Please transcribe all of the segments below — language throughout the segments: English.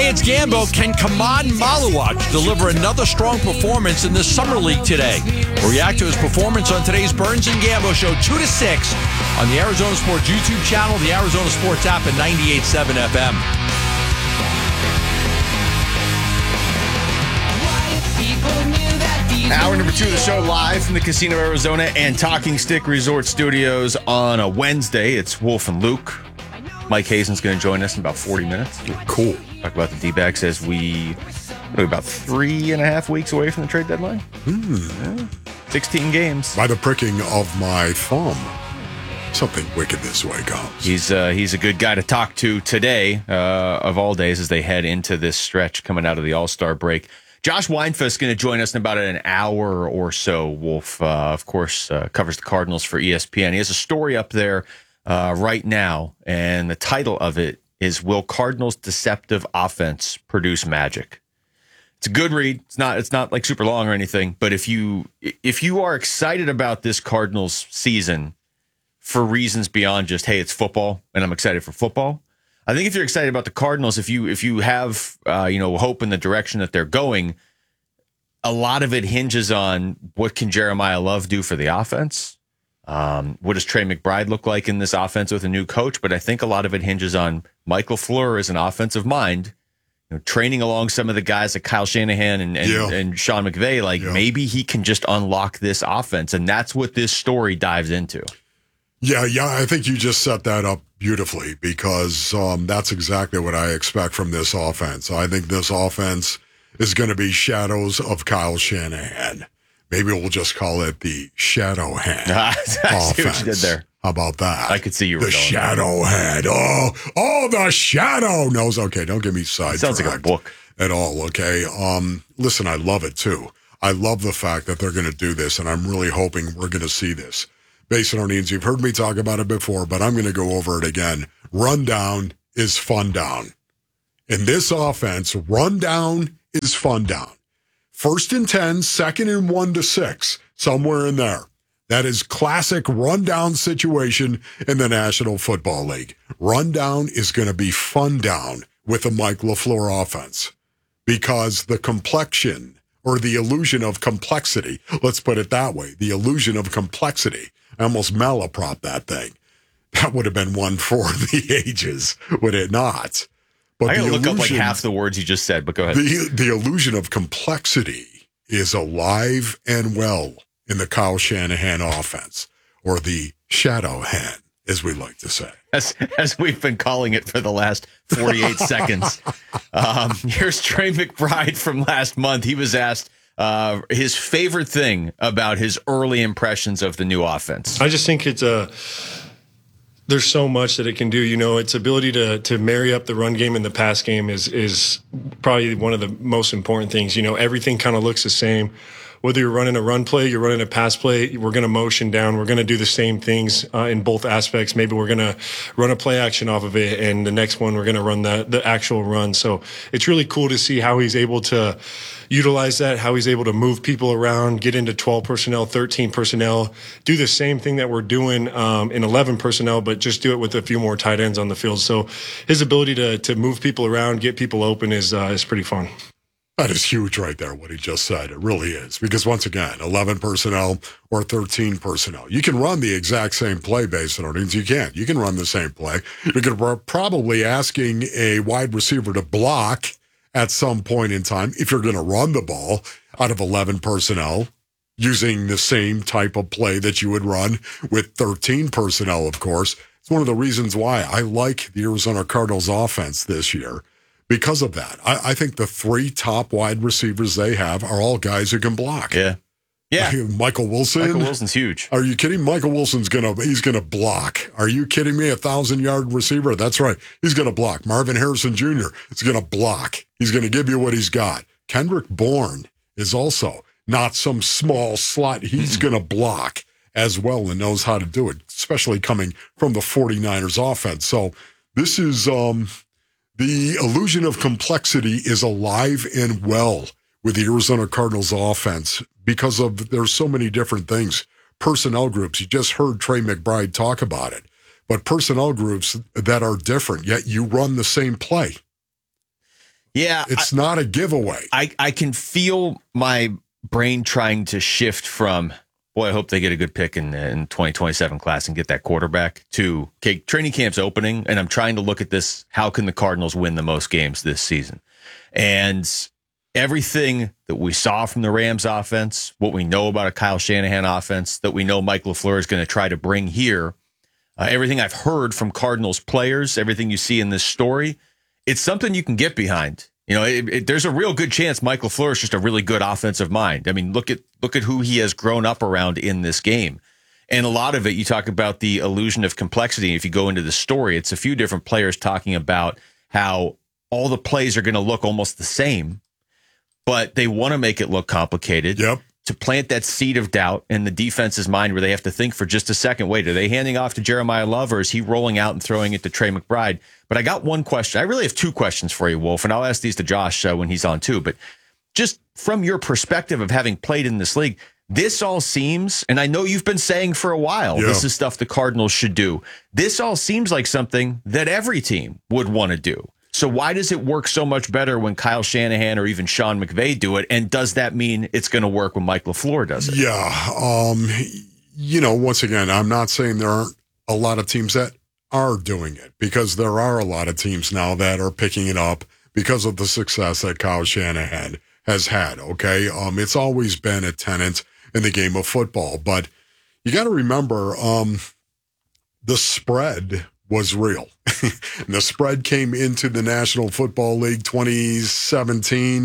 it's Gambo. Can Kamad Maluach deliver another strong performance in the Summer League today? We'll react to his performance on today's Burns and Gambo show, 2 to 6, on the Arizona Sports YouTube channel, the Arizona Sports app, and 98.7 FM. Hour number 2 of the show, live from the Casino Arizona and Talking Stick Resort Studios on a Wednesday. It's Wolf and Luke. Mike Hazen's going to join us in about 40 minutes. Cool. Talk about the D-backs as we're about 3.5 weeks away from the trade deadline. 16 games. By the pricking of my thumb, something wicked this way comes. He's a good guy to talk to today, of all days, as they head into this stretch coming out of the All-Star break. Josh Weinfuss is going to join us in about an hour or so. Wolf, of course, covers the Cardinals for ESPN. He has a story up there right now, and the title of it is "Will Cardinals' Deceptive Offense Produce Magic?" It's a good read. It's not like super long or anything, but if you are excited about this Cardinals season for reasons beyond just, hey, it's football and I'm excited for football, I think if you're excited about the Cardinals, if you have hope in the direction that they're going, a lot of it hinges on what can Jeremiah Love do for the offense. What does Trey McBride look like in this offense with a new coach? But I think a lot of it hinges on Mike LaFleur as an offensive mind, training along some of the guys like Kyle Shanahan and Sean McVay. Maybe he can just unlock this offense, and that's what this story dives into. Yeah, I think you just set that up beautifully because that's exactly what I expect from this offense. I think this offense is going to be shadows of Kyle Shanahan. Maybe we'll just call it the Shadow Hand I see what you did there. How about that? I could see you were the going Shadow Hand. Oh, the Shadow knows. Okay, don't get me sidetracked. Sounds like a book at all. Okay. Listen, I love it too. I love the fact that they're going to do this, and I'm really hoping we're going to see this. Basin O'Neens, you've heard me talk about it before, but I'm going to go over it again. Rundown is fun down. In this offense, rundown is fun down. 1st and 10, 2nd and 1 to 6, somewhere in there. That is classic rundown situation in the National Football League. Rundown is going to be fun down with the Mike LaFleur offense because the complexion or the illusion of complexity, let's put it that way, the illusion of complexity. I almost malapropped that thing. That would have been one for the ages, would it not? But I got to look up like half the words you just said, but go ahead. The illusion of complexity is alive and well in the Kyle Shanahan offense, or the Shadow Hand, as we like to say. As we've been calling it for the last 48 seconds. Here's Trey McBride from last month. He was asked his favorite thing about his early impressions of the new offense. I just think there's so much that it can do. Its ability to marry up the run game and the pass game is probably one of the most important things. Everything kind of looks the same. Whether you're running a run play, you're running a pass play, we're going to motion down. We're going to do the same things in both aspects. Maybe we're going to run a play action off of it, and the next one we're going to run the actual run. So it's really cool to see how he's able to utilize that, how he's able to move people around, get into 12 personnel, 13 personnel, do the same thing that we're doing in 11 personnel, but just do it with a few more tight ends on the field. So his ability to move people around, get people open is pretty fun. That is huge right there, what he just said. It really is. Because once again, 11 personnel or 13 personnel. You can run the exact same play, Basin O'Neens. You can. You can run the same play. You're probably asking a wide receiver to block at some point in time if you're going to run the ball out of 11 personnel using the same type of play that you would run with 13 personnel, of course. It's one of the reasons why I like the Arizona Cardinals offense this year. Because of that, I think the 3 top wide receivers they have are all guys who can block. Yeah. Michael Wilson. Michael Wilson's huge. Are you kidding? Michael Wilson's he's gonna block. Are you kidding me? 1,000-yard receiver. That's right. He's gonna block. Marvin Harrison Jr. is gonna block. He's gonna give you what he's got. Kendrick Bourne is also not some small slot. He's gonna block as well and knows how to do it, especially coming from the 49ers offense. So this is the illusion of complexity is alive and well with the Arizona Cardinals offense because of there's so many different things. Personnel groups, you just heard Trey McBride talk about it, but personnel groups that are different, yet you run the same play. Yeah. It's not a giveaway. I can feel my brain trying to shift from, boy, I hope they get a good pick in 2027 class and get that quarterback, to, okay, training camp's opening, and I'm trying to look at this, how can the Cardinals win the most games this season? And everything that we saw from the Rams offense, what we know about a Kyle Shanahan offense, that we know Mike LaFleur is going to try to bring here, everything I've heard from Cardinals players, everything you see in this story, it's something you can get behind. You know, there's a real good chance Mike LaFleur is just a really good offensive mind. I mean, look at who he has grown up around in this game. And a lot of it, you talk about the illusion of complexity. If you go into the story, it's a few different players talking about how all the plays are going to look almost the same, but they want to make it look complicated. Yep. To plant that seed of doubt in the defense's mind where they have to think for just a second, wait, are they handing off to Jeremiah Love, or is he rolling out and throwing it to Trey McBride? But I got one question. I really have two questions for you, Wolf, and I'll ask these to Josh when he's on too. But just from your perspective of having played in this league, this all seems, and I know you've been saying for a while, this is stuff the Cardinals should do. This all seems like something that every team would want to do. So why does it work so much better when Kyle Shanahan or even Sean McVay do it? And does that mean it's going to work when Mike LaFleur does it? Yeah. Once again, I'm not saying there aren't a lot of teams that are doing it, because there are a lot of teams now that are picking it up because of the success that Kyle Shanahan has had. Okay. It's always been a tenet in the game of football, but you got to remember, the spread was real. And the spread came into the National Football League 2017,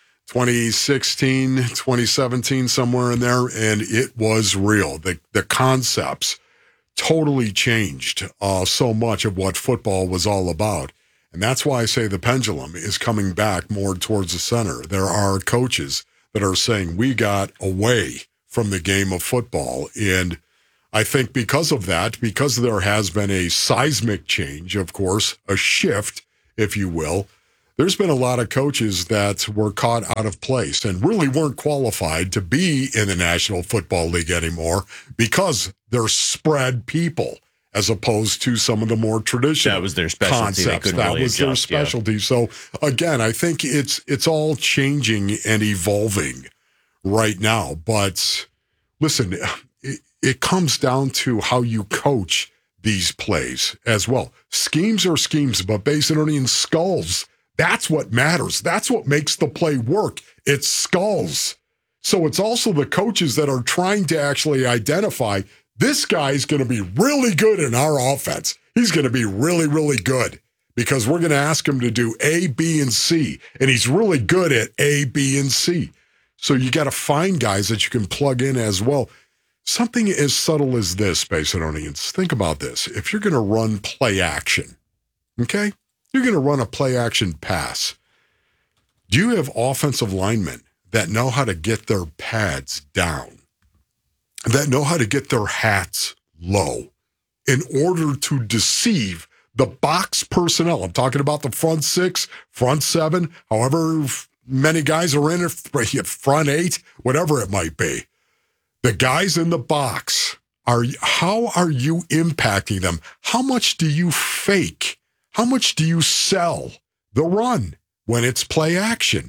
2016, 2017, somewhere in there, and it was real. The concepts totally changed so much of what football was all about. And that's why I say the pendulum is coming back more towards the center. There are coaches that are saying we got away from the game of football. And I think because of that, because there has been a seismic change, of course, a shift, if you will, there's been a lot of coaches that were caught out of place and really weren't qualified to be in the National Football League anymore because they're spread people, as opposed to some of the more traditional that was their specialty. Concepts. That was their specialty. Yeah. So again, I think it's all changing and evolving right now. But listen, it comes down to how you coach these plays as well. Schemes are schemes, but based on skulls, that's what matters. That's what makes the play work. It's skulls. So it's also the coaches that are trying to actually identify, this guy's going to be really good in our offense. He's going to be really, really good because we're going to ask him to do A, B, and C. And he's really good at A, B, and C. So you got to find guys that you can plug in as well. Something as subtle as this, Basinonians. Think about this. If you're going to run play action, okay? You're going to run a play action pass. Do you have offensive linemen that know how to get their pads down, that know how to get their hats low in order to deceive the box personnel? I'm talking about the front six, front seven, however many guys are in it, front eight, whatever it might be. The guys in the box, how are you impacting them? How much do you fake? How much do you sell the run when it's play action?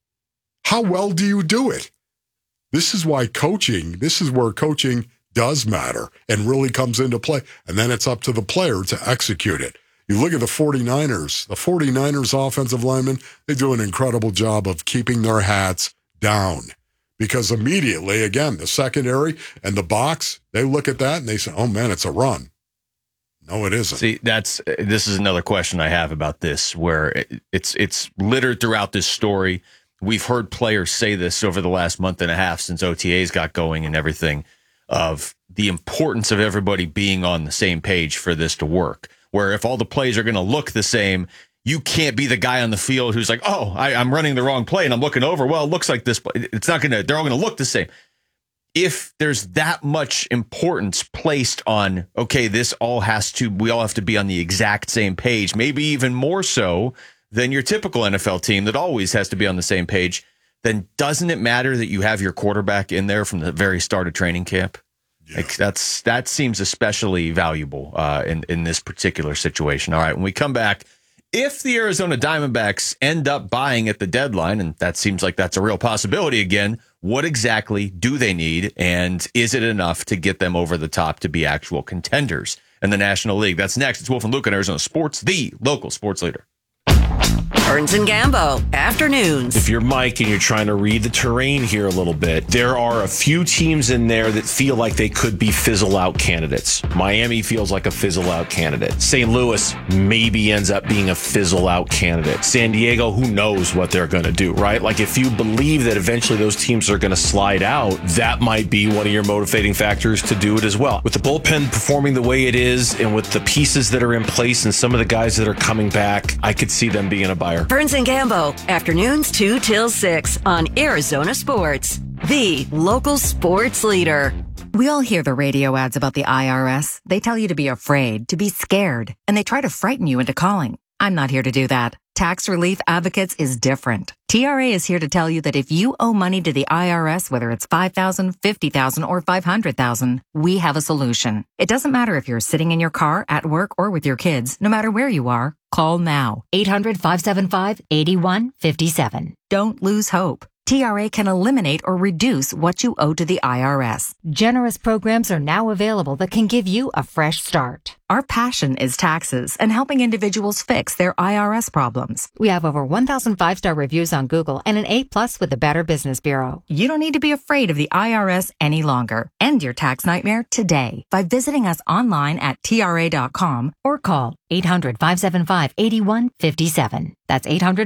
How well do you do it? This is where coaching does matter and really comes into play. And then it's up to the player to execute it. You look at the 49ers. The 49ers offensive linemen, they do an incredible job of keeping their hats down. Because immediately, again, the secondary and the box, they look at that and they say, oh, man, it's a run. No, it isn't. See, this is another question I have about this, where it's littered throughout this story. We've heard players say this over the last month and a half since OTAs got going and everything, of the importance of everybody being on the same page for this to work. Where if all the plays are going to look the same, you can't be the guy on the field who's like, oh, I'm running the wrong play and I'm looking over. Well, it looks like this. It's not going to, they're all going to look the same. If there's that much importance placed on, okay, we all have to be on the exact same page, maybe even more so than your typical NFL team that always has to be on the same page, then doesn't it matter that you have your quarterback in there from the very start of training camp? Yeah. Like that seems especially valuable in this particular situation. All right, when we come back, If the Arizona Diamondbacks end up buying at the deadline, and that seems like that's a real possibility again, what exactly do they need? And is it enough to get them over the top to be actual contenders in the National League? That's next. It's Wolf and Luke on Arizona Sports, the local sports leader. Burns and Gambo, afternoons. If you're Mike and you're trying to read the terrain here a little bit, there are a few teams in there that feel like they could be fizzle-out candidates. Miami feels like a fizzle-out candidate. St. Louis maybe ends up being a fizzle-out candidate. San Diego, who knows what they're going to do, right? Like, if you believe that eventually those teams are going to slide out, that might be one of your motivating factors to do it as well. With the bullpen performing the way it is and with the pieces that are in place and some of the guys that are coming back, I could see them being a buyer. Burns and Gambo, afternoons 2 till 6 on Arizona Sports, the local sports leader. We all hear the radio ads about the IRS. They tell you to be afraid, to be scared, and they try to frighten you into calling. I'm not here to do that. Tax Relief Advocates is different. TRA is here to tell you that if you owe money to the IRS, whether it's $5,000, $50,000, or $500,000, we have a solution. It doesn't matter if you're sitting in your car, at work, or with your kids. No matter where you are, call now. 800-575-8157. Don't lose hope. TRA can eliminate or reduce what you owe to the IRS. Generous programs are now available that can give you a fresh start. Our passion is taxes and helping individuals fix their IRS problems. We have over 1,000 5-star reviews on Google and an A+ with the Better Business Bureau. You don't need to be afraid of the IRS any longer. End your tax nightmare today by visiting us online at TRA.com or call 800-575-8157. That's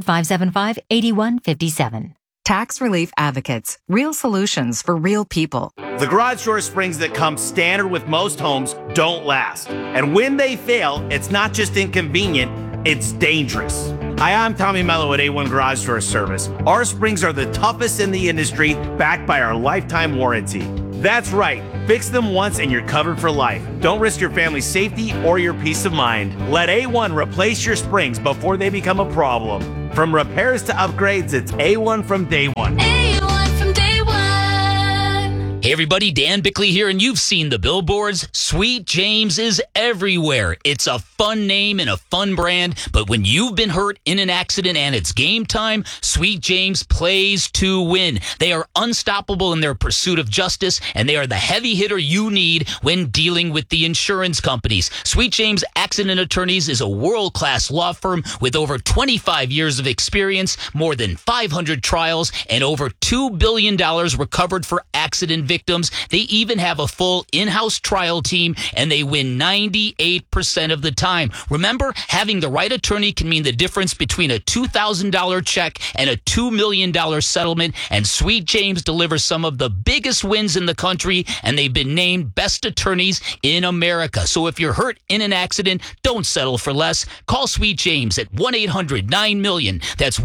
800-575-8157. Tax Relief Advocates. Real solutions for real people. The garage door springs that come standard with most homes don't last. And when they fail, it's not just inconvenient, it's dangerous. Hi, I'm Tommy Mello at A1 Garage Door Service. Our springs are the toughest in the industry, backed by our lifetime warranty. That's right. Fix them once and you're covered for life. Don't risk your family's safety or your peace of mind. Let A1 replace your springs before they become a problem. From repairs to upgrades, it's A1 from day one. A1 from day one. Hey everybody, Dan Bickley here, and you've seen the billboards. Sweet James is everywhere. It's a fun name and a fun brand, but when you've been hurt in an accident and it's game time, Sweet James plays to win. They are unstoppable in their pursuit of justice, and they are the heavy hitter you need when dealing with the insurance companies. Sweet James Accident Attorneys is a world-class law firm with over 25 years of experience, more than 500 trials, and over $2 billion recovered for accident victims. They even have a full in-house trial team, and they win 98% of the time. Remember, having the right attorney can mean the difference between a $2,000 check and a $2 million settlement, and Sweet James delivers some of the biggest wins in the country, and they've been named best attorneys in America. So if you're hurt in an accident, don't settle for less. Call Sweet James at 1-800-9-MILLION. That's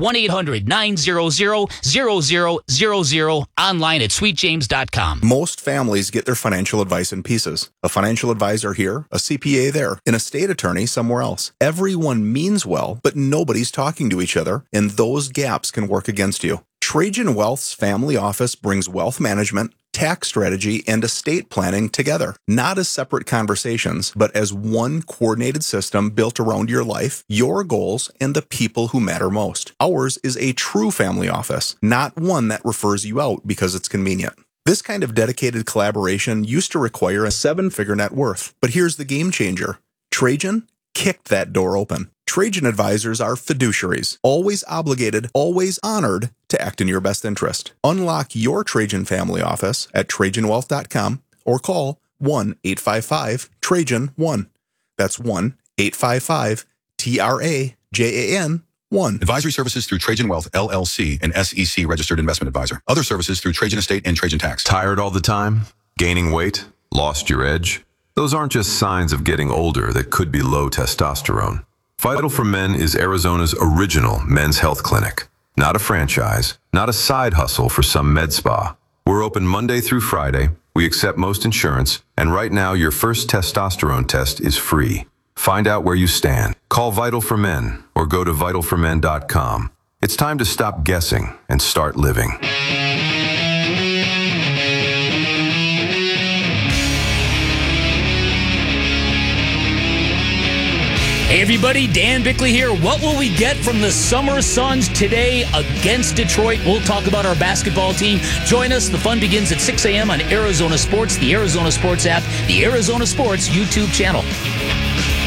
1-800-900-0000, online at sweetjames.com. Most families get their financial advice in pieces. A financial advisor here, a CPA there, an estate attorney somewhere else. Everyone means well, but nobody's talking to each other, and those gaps can work against you. Trajan Wealth's family office brings wealth management, tax strategy, and estate planning together, not as separate conversations, but as one coordinated system built around your life, your goals, and the people who matter most. Ours is a true family office, not one that refers you out because it's convenient. This kind of dedicated collaboration used to require a 7-figure net worth, but here's the game changer. Trajan kicked that door open. Trajan advisors are fiduciaries, always obligated, always honored to act in your best interest. Unlock your Trajan family office at TrajanWealth.com or call 1-855-TRAJAN-1. That's 1-855-TRAJAN-1. Advisory services through Trajan Wealth, LLC, an SEC registered investment advisor. Other services through Trajan Estate and Trajan Tax. Tired all the time? Gaining weight? Lost your edge? Those aren't just signs of getting older that could be low testosterone. Vital for Men is Arizona's original men's health clinic. Not a franchise, not a side hustle for some med spa. We're open Monday through Friday. We accept most insurance, and right now your first testosterone test is free. Find out where you stand. Call Vital for Men or go to vitalformen.com. It's time to stop guessing and start living. Hey everybody, Dan Bickley here. What will we get from the Summer Suns today against Detroit? We'll talk about our basketball team. Join us. The fun begins at 6 a.m. on Arizona Sports, the Arizona Sports app, the Arizona Sports YouTube channel.